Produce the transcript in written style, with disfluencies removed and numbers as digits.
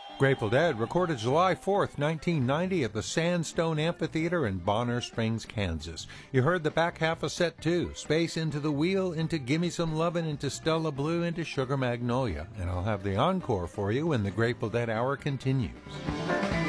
Grateful Dead recorded July 4th, 1990 at the Sandstone Amphitheater in Bonner Springs, Kansas. You heard the back half of set 2, Space into the Wheel, into Gimme Some Lovin', into Stella Blue, into Sugar Magnolia. And I'll have the encore for you when the Grateful Dead hour continues.